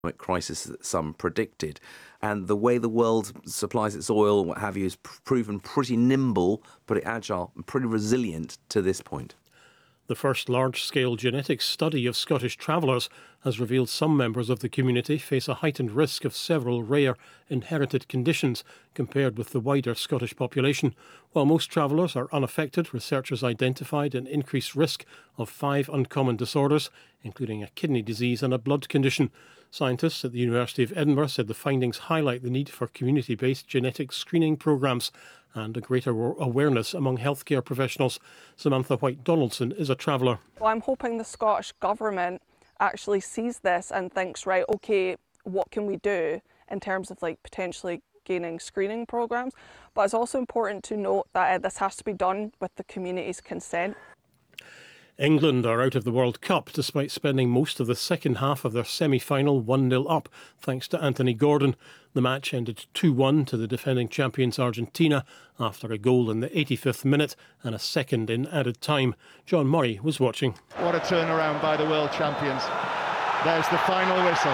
crisis that some predicted. And the way the world supplies its oil, what have you, has proven pretty nimble, pretty agile, and pretty resilient to this point. The first large-scale genetics study of Scottish travellers has revealed some members of the community face a heightened risk of several rare inherited conditions compared with the wider Scottish population. While most travellers are unaffected, researchers identified an increased risk of 5 uncommon disorders, including a kidney disease and a blood condition. Scientists at the University of Edinburgh said the findings highlight the need for community-based genetic screening programmes and a greater awareness among healthcare professionals. Samantha White-Donaldson is a traveller. Well, I'm hoping the Scottish Government actually sees this and thinks, right, OK, what can we do in terms of potentially gaining screening programmes? But it's also important to note that this has to be done with the community's consent. England are out of the World Cup despite spending most of the second half of their semi-final 1-0 up thanks to Anthony Gordon. The match ended 2-1 to the defending champions Argentina after a goal in the 85th minute and a second in added time. John Murray was watching. What a turnaround by the world champions. There's the final whistle.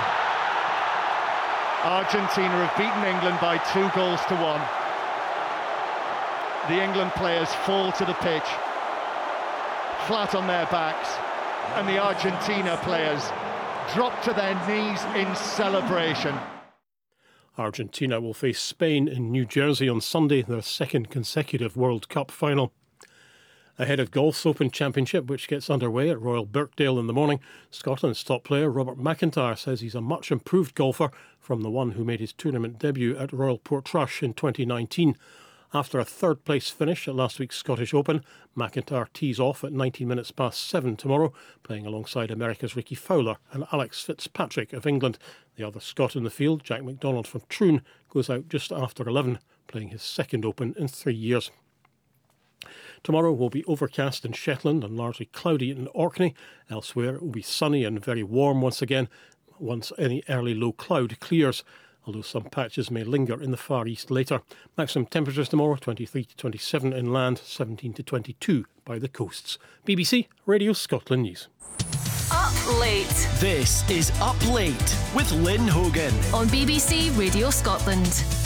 Argentina have beaten England by 2-1. The England players fall to the pitch, flat on their backs, and the Argentina players drop to their knees in celebration. Argentina will face Spain in New Jersey on Sunday, their second consecutive World Cup final. Ahead of golf's Open Championship, which gets underway at Royal Birkdale in the morning, Scotland's top player Robert McIntyre says he's a much improved golfer from the one who made his tournament debut at Royal Portrush in 2019. After a third-place finish at last week's Scottish Open, McIntyre tees off at 7 tomorrow, playing alongside America's Ricky Fowler and Alex Fitzpatrick of England. The other Scot in the field, Jack McDonald from Troon, goes out just after 11, playing his second Open in 3 years. Tomorrow will be overcast in Shetland and largely cloudy in Orkney. Elsewhere it will be sunny and very warm once again, once any early low cloud clears, although some patches may linger in the far east later. Maximum temperatures tomorrow, 23 to 27 inland, 17 to 22 by the coasts. BBC Radio Scotland News. Up Late. This is Up Late with Lynn Hogan on BBC Radio Scotland.